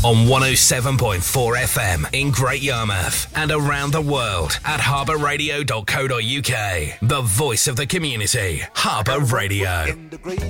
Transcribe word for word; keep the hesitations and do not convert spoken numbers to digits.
on one oh seven point four F M in Great Yarmouth and around the world at harbour radio dot co dot U K. The voice of the community, Harbour Radio.